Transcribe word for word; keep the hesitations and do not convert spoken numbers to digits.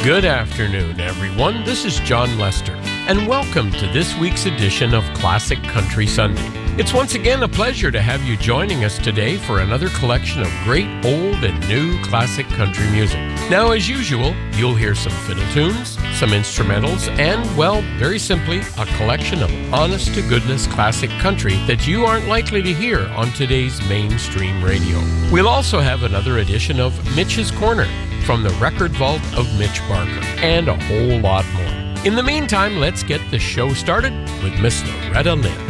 Good afternoon, everyone. This is John Lester, and welcome to this week's edition of Classic Country Sunday. It's once again a pleasure to have you joining us today for another collection of great old and new classic country music. Now, as usual, you'll hear some fiddle tunes, some instrumentals, and, well, very simply, a collection of honest-to-goodness classic country that you aren't likely to hear on today's mainstream radio. We'll also have another edition of Mitch's Corner from the record vault of Mitch Barker, and a whole lot more. In the meantime, let's get the show started with Miss Loretta Lynn.